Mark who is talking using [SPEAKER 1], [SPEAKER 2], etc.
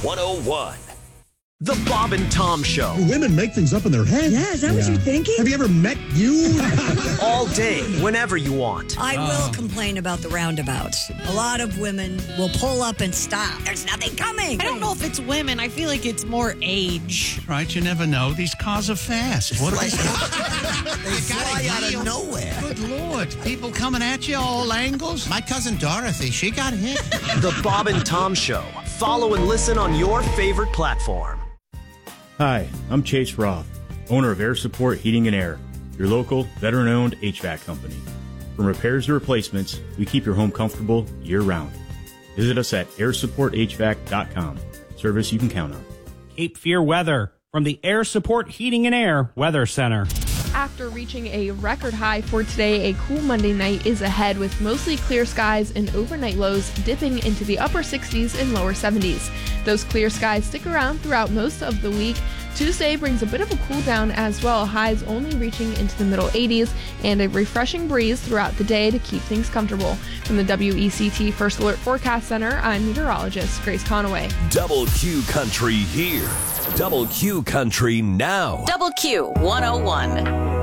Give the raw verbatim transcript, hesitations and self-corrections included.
[SPEAKER 1] one oh one. The Bob and Tom Show.
[SPEAKER 2] Women make things up in their head.
[SPEAKER 3] Yeah, is that yeah. what you're thinking?
[SPEAKER 2] Have you ever met you?
[SPEAKER 1] All day, whenever you want.
[SPEAKER 3] I will complain about the roundabouts. A lot of women will pull up and stop. There's nothing coming.
[SPEAKER 4] I don't know if it's women. I feel like it's more age.
[SPEAKER 5] Right, you never know. These cars are fast. What
[SPEAKER 6] They
[SPEAKER 5] You
[SPEAKER 6] fly
[SPEAKER 5] gotta
[SPEAKER 6] out
[SPEAKER 5] heal.
[SPEAKER 6] of nowhere.
[SPEAKER 5] Good Lord. People coming at you all angles.
[SPEAKER 6] My cousin Dorothy, she got hit.
[SPEAKER 1] The Bob and Tom Show. Follow and listen on your favorite platform.
[SPEAKER 7] Hi, I'm Chase Roth, owner of Air Support Heating and Air, your local veteran-owned H V A C company. From repairs to replacements, we keep your home comfortable year-round. Visit us at air support h vac dot com. Service you can count on.
[SPEAKER 8] Cape Fear weather from the Air Support Heating and Air Weather Center.
[SPEAKER 9] After reaching a record high for today, a cool Monday night is ahead with mostly clear skies and overnight lows dipping into the upper sixties and lower seventies. Those clear skies stick around throughout most of the week. Tuesday brings a bit of a cool down as well, highs only reaching into the middle eighties, and a refreshing breeze throughout the day to keep things comfortable. From the W E C T First Alert Forecast Center, I'm meteorologist Grace Conaway.
[SPEAKER 1] Double Q Country here. Double Q Country now.
[SPEAKER 10] Double Q one oh one.